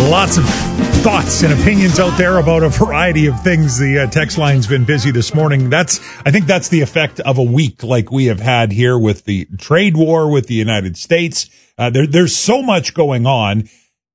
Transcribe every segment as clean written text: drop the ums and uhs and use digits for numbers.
Lots of thoughts and opinions out there about a variety of things. The text line's been busy this morning. I think that's the effect of a week like we have had here with the trade war with the United States. There's so much going on.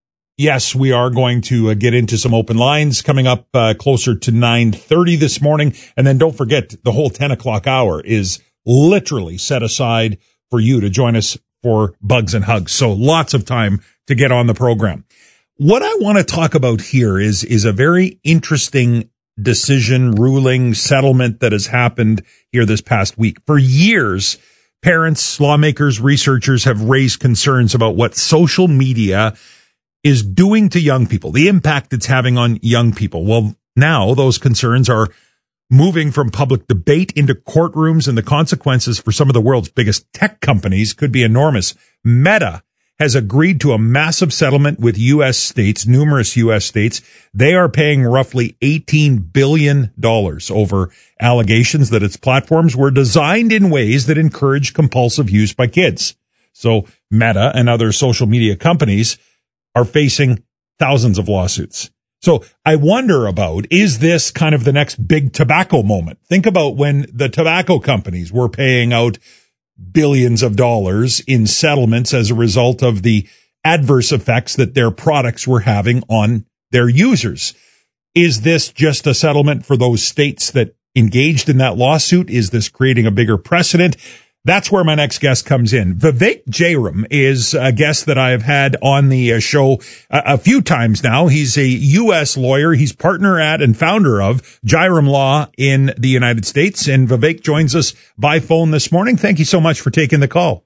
Yes, we are going to get into some open lines coming up closer to 9:30 this morning. And then don't forget, the whole 10 o'clock hour is literally set aside for you to join us for Bugs and Hugs. So lots of time to get on the program. What I want to talk about here is a very interesting decision, ruling, settlement that has happened here this past week. For years, parents, lawmakers, researchers have raised concerns about what social media is doing to young people, the impact it's having on young people. Well, now those concerns are moving from public debate into courtrooms, and the consequences for some of the world's biggest tech companies could be enormous. Meta has agreed to a massive settlement with U.S. states, numerous U.S. states. They are paying roughly $18 billion over allegations that its platforms were designed in ways that encourage compulsive use by kids. So Meta and other social media companies are facing thousands of lawsuits. So I wonder about, is this kind of the next big tobacco moment? Think about when the tobacco companies were paying out billions of dollars in settlements as a result of the adverse effects that their products were having on their users. Is this just a settlement for those states that engaged in that lawsuit? Is this creating a bigger precedent? That's where my next guest comes in. Vivek Jayaram is a guest that I have had on the show a few times now. He's a U.S. lawyer. He's partner at and founder of Jayaram Law in the United States. And Vivek joins us by phone this morning. Thank you so much for taking the call.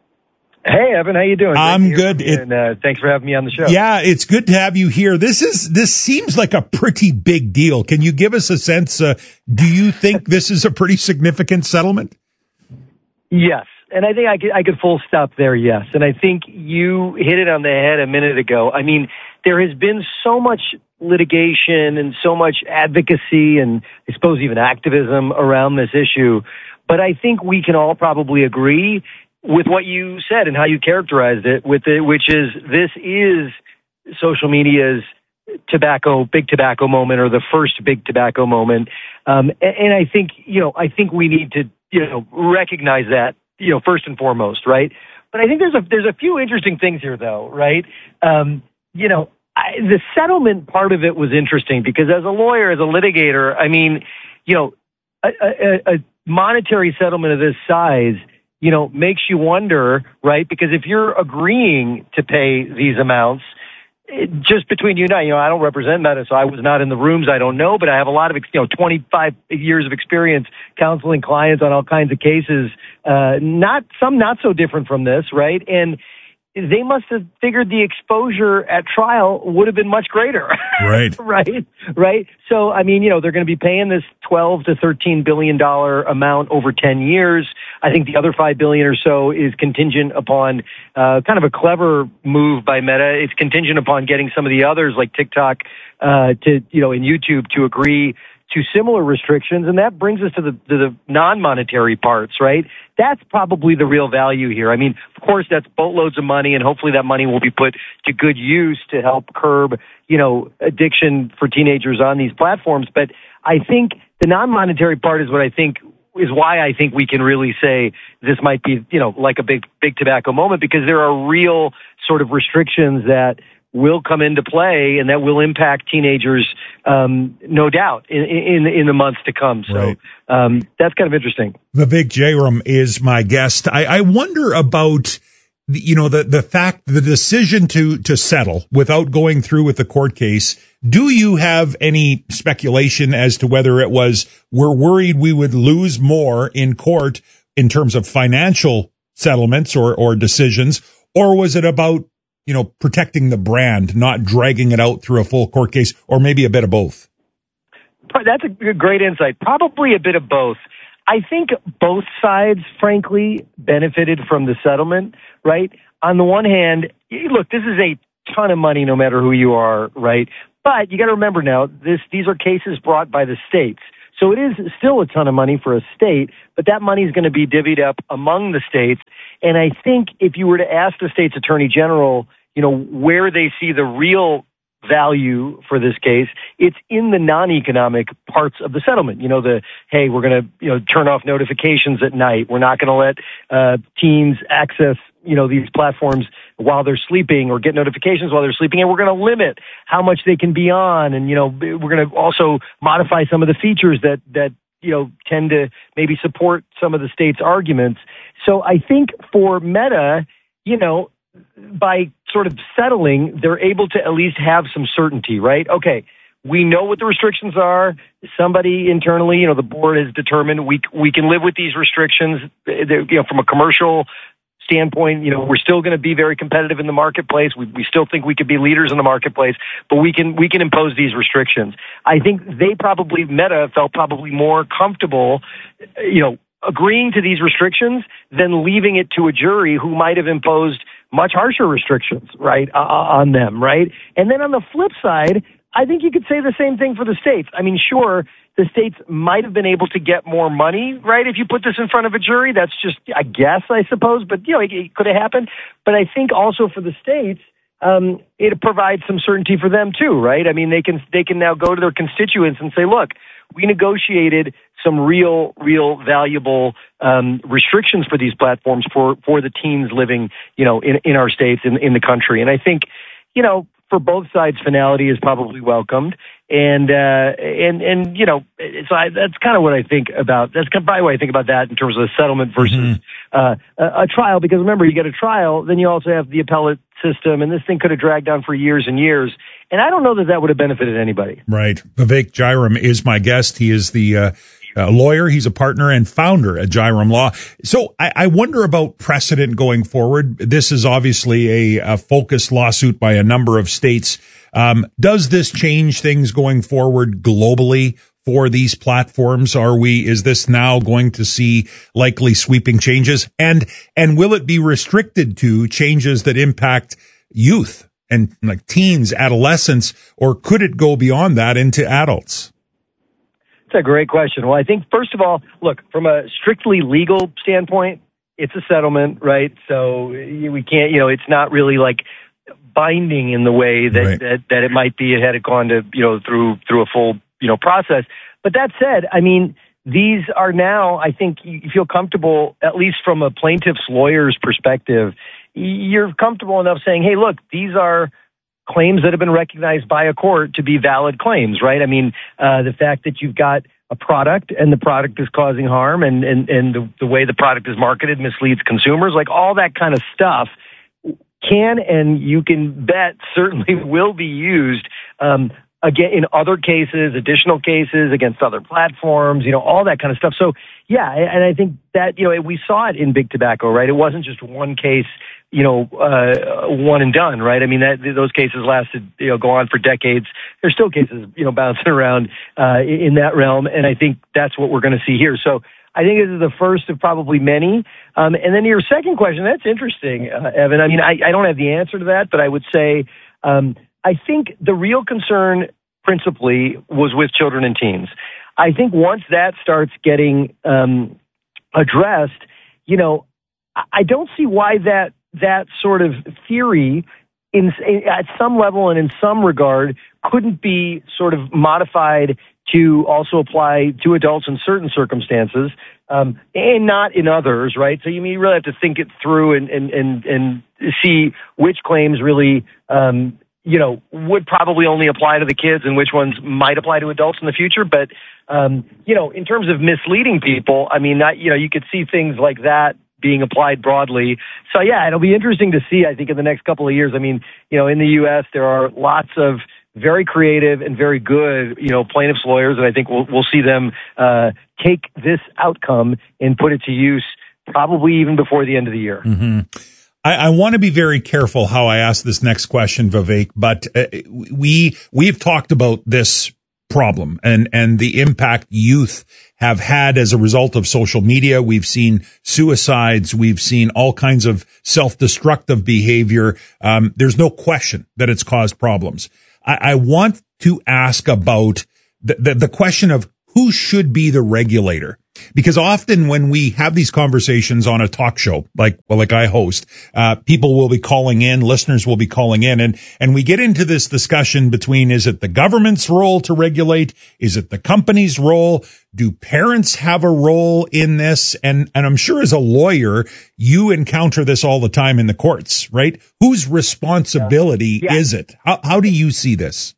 Hey, Evan, how you doing? I'm good. And thanks for having me on the show. Yeah, it's good to have you here. This seems like a pretty big deal. Can you give us a sense? Do you think this is a pretty significant settlement? Yes. And I think I could full stop there, yes. And I think you hit it on the head a minute ago. I mean, there has been so much litigation and so much advocacy and I suppose even activism around this issue. But I think we can all probably agree with what you said and how you characterized it, which is this is social media's big tobacco moment, or the first big tobacco moment. And I think we need to, recognize that, first and foremost, right? But I think there's a few interesting things here, though, right? The settlement part of it was interesting because as a lawyer, as a litigator, I mean, a monetary settlement of this size, makes you wonder, right? Because if you're agreeing to pay these amounts, just between you and I don't represent Meta, so I was not in the rooms. I don't know, but I have a lot of, 25 years of experience counseling clients on all kinds of cases. Not so different from this, right? And they must have figured the exposure at trial would have been much greater. Right. Right. So, I mean, they're going to be paying this $12 to $13 billion amount over 10 years. I think the other $5 billion or so is contingent upon kind of a clever move by Meta. It's contingent upon getting some of the others like TikTok and YouTube to agree to similar restrictions. And that brings us to the non-monetary parts, right? That's probably the real value here. I mean, of course, that's boatloads of money, and hopefully that money will be put to good use to help curb, addiction for teenagers on these platforms. But I think the non-monetary part is why I think we can really say this might be, like a big tobacco moment, because there are real sort of restrictions that will come into play and that will impact teenagers, no doubt, in the months to come. So right. That's kind of interesting. Vivek Jayaram is my guest. I wonder about the decision to settle without going through with the court case. Do you have any speculation as to whether it was we're worried we would lose more in court in terms of financial settlements or decisions, or was it about protecting the brand, not dragging it out through a full court case, or maybe a bit of both? That's a great insight. Probably a bit of both. I think both sides, frankly, benefited from the settlement, right? On the one hand, look, this is a ton of money no matter who you are, right? But you got to remember now, these are cases brought by the states. So it is still a ton of money for a state, but that money is going to be divvied up among the states. And I think if you were to ask the state's attorney general, where they see the real value for this case, it's in the non-economic parts of the settlement. Hey, we're going to, turn off notifications at night. We're not going to let teens access, these platforms while they're sleeping or get notifications while they're sleeping. And we're going to limit how much they can be on. And, we're going to also modify some of the features that tend to maybe support some of the state's arguments. So I think for Meta, by sort of settling, they're able to at least have some certainty, right? Okay, we know what the restrictions are. Somebody internally, the board has determined we can live with these restrictions. From a commercial standpoint, we're still going to be very competitive in the marketplace. We still think we could be leaders in the marketplace, but we can impose these restrictions. I think Meta felt probably more comfortable, agreeing to these restrictions than leaving it to a jury who might have imposed much harsher restrictions, right, on them, right? And then on the flip side, I think you could say the same thing for the states. I mean, sure, the states might have been able to get more money, right, if you put this in front of a jury. That's just a guess, I suppose, but, it could have happened. But I think also for the states, it provides some certainty for them too, right? I mean, they can now go to their constituents and say, look, we negotiated some real valuable restrictions for these platforms for the teens living, in our states, in the country. And I think, for both sides, finality is probably welcomed. And that's kind of what I think about. That's probably what I think about that in terms of the settlement versus a trial. Because remember, you get a trial, then you also have the appellate system, and this thing could have dragged on for years and years. And I don't know that would have benefited anybody. Right. Vivek Jairam is my guest. He is the lawyer. He's a partner and founder at Jairam Law. So I wonder about precedent going forward. This is obviously a focused lawsuit by a number of states. Does this change things going forward globally for these platforms? Is this now going to see likely sweeping changes? And will it be restricted to changes that impact youth and like teens, adolescents, or could it go beyond that into adults? It's a great question. Well, I think, first of all, look, from a strictly legal standpoint, it's a settlement, right? So we can't, it's not really like binding in the way that it might be had it gone to, through a full, process. But that said, I mean, these are now, I think you feel comfortable, at least from a plaintiff's lawyer's perspective, you're comfortable enough saying, hey, look, these are claims that have been recognized by a court to be valid claims, right? I mean, the fact that you've got a product and the product is causing harm and the way the product is marketed misleads consumers, like all that kind of stuff can, and you can bet certainly will be used, again, in other cases, additional cases against other platforms, all that kind of stuff. So yeah, and I think that, we saw it in Big Tobacco, right? It wasn't just one case, one and done, right? I mean, those cases lasted, go on for decades. There's still cases, bouncing around in that realm, and I think that's what we're going to see here. So I think this is the first of probably many. And then your second question, that's interesting, Evan. I mean, I don't have the answer to that, but I would say I think the real concern principally was with children and teens. I think once that starts getting addressed, I don't see why that sort of theory at some level and in some regard couldn't be sort of modified to also apply to adults in certain circumstances, and not in others, right? So you really have to think it through and see which claims really, would probably only apply to the kids and which ones might apply to adults in the future. But, in terms of misleading people, I mean, you could see things like that being applied broadly. So yeah, it'll be interesting to see, I think, in the next couple of years. I mean, in the U.S., there are lots of very creative and very good, plaintiffs' lawyers, and I think we'll see them take this outcome and put it to use probably even before the end of the year. Mm-hmm. I want to be very careful how I ask this next question, Vivek, but we've talked about this problem and the impact youth have had as a result of social media. We've seen suicides. We've seen all kinds of self-destructive behavior. There's no question that it's caused problems. I want to ask about the question of who should be the regulator. Because often when we have these conversations on a talk show, like I host, people will be calling in, listeners will be calling in, and we get into this discussion between, is it the government's role to regulate? Is it the company's role? Do parents have a role in this? And I'm sure as a lawyer, you encounter this all the time in the courts, right? Whose responsibility is it? How do you see this?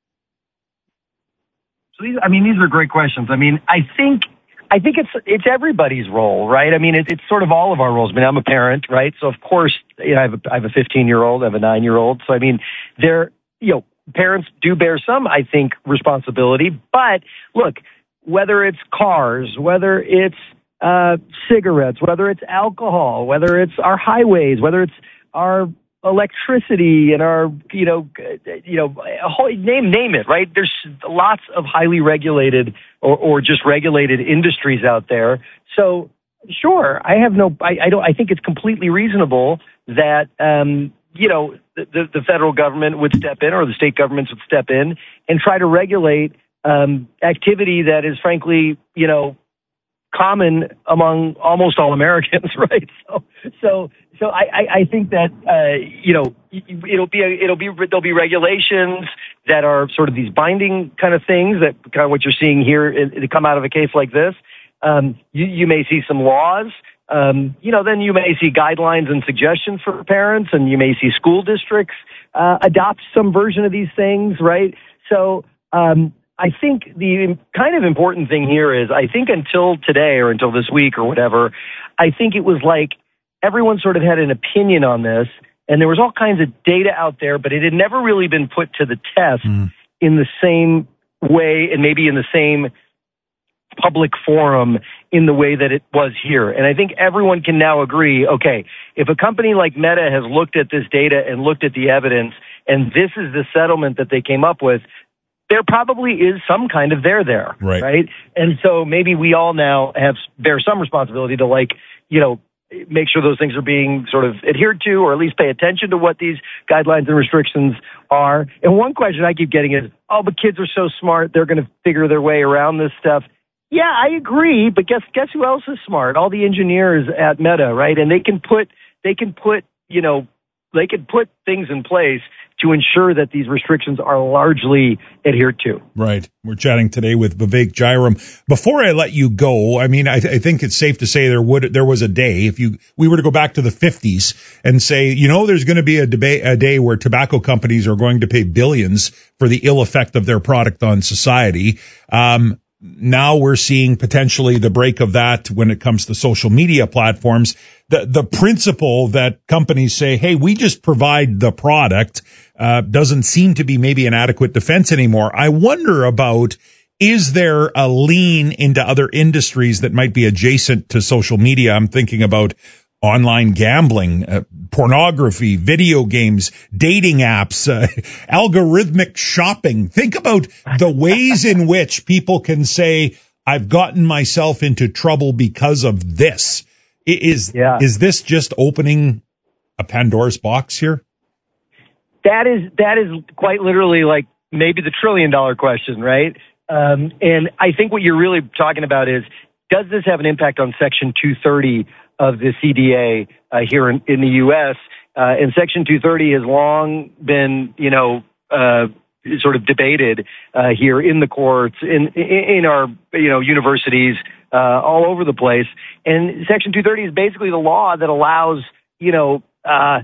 So these are great questions. I mean, I think it's everybody's role, right? I mean, it's sort of all of our roles. I mean, I'm a parent, right? So of course, I have a 15-year-old, I have a 9-year-old. So I mean, parents do bear some, I think, responsibility. But look, whether it's cars, whether it's cigarettes, whether it's alcohol, whether it's our highways, whether it's our electricity and our, name it, right? There's lots of highly regulated or just regulated industries out there. So sure, I think it's completely reasonable that, the federal government would step in or the state governments would step in and try to regulate, activity that is frankly, common among almost all Americans, right? So I think that there'll be regulations that are sort of these binding kind of things that kind of what you're seeing here to come out of a case like this. You may see some laws. Then you may see guidelines and suggestions for parents, and you may see school districts adopt some version of these things, right? So I think the kind of important thing here is, I think until today or until this week or whatever, I think it was like everyone sort of had an opinion on this, and there was all kinds of data out there, but it had never really been put to the test in the same way and maybe in the same public forum in the way that it was here. And I think everyone can now agree, okay, if a company like Meta has looked at this data and looked at the evidence, and this is the settlement that they came up with, there probably is some kind of there, right? And so maybe we all now bear some responsibility to make sure those things are being sort of adhered to, or at least pay attention to what these guidelines and restrictions are. And one question I keep getting is, but kids are so smart, they're going to figure their way around this stuff. Yeah, I agree, but guess who else is smart? All the engineers at Meta, right? And they can put things in place to ensure that these restrictions are largely adhered to. Right. We're chatting today with Vivek Jayaram. Before I let you go, I mean, I think it's safe to say there was a day, if we were to go back to the 50s and say, there's going to be a day where tobacco companies are going to pay billions for the ill effect of their product on society. Now we're seeing potentially the break of that when it comes to social media platforms. The principle that companies say, hey, we just provide the product, doesn't seem to be maybe an adequate defense anymore. I wonder about, is there a lean into other industries that might be adjacent to social media? I'm thinking about online gambling, pornography, video games, dating apps, algorithmic shopping. Think about the ways in which people can say, I've gotten myself into trouble because of this. Is this just opening a Pandora's box here? That is quite literally like maybe the $1 trillion question, right? And I think what you're really talking about is, does this have an impact on Section 230 of the CDA here in the U.S.? And Section 230 has long been, sort of debated here in the courts, in our universities all over the place. And Section 230 is basically the law that allows a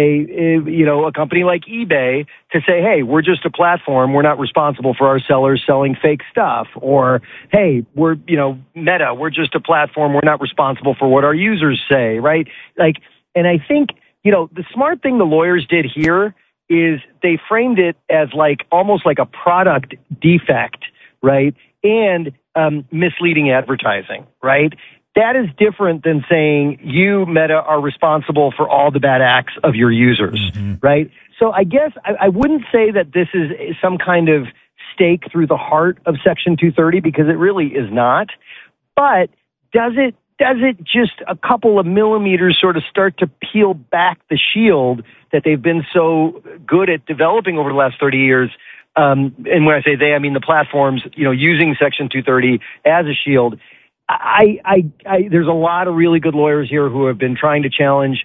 company like eBay to say, hey, we're just a platform. We're not responsible for our sellers selling fake stuff. Or, hey, we're, Meta, we're just a platform. We're not responsible for what our users say, right? And I think, the smart thing the lawyers did here is they framed it as almost like a product defect, right? And misleading advertising, right? That is different than saying you, Meta, are responsible for all the bad acts of your users, right? So I guess I wouldn't say that this is some kind of stake through the heart of Section 230, because it really is not. But does it just a couple of millimeters sort of start to peel back the shield that they've been so good at developing over the last 30 years? And when I say they, I mean the platforms, using Section 230 as a shield. there's a lot of really good lawyers here who have been trying to challenge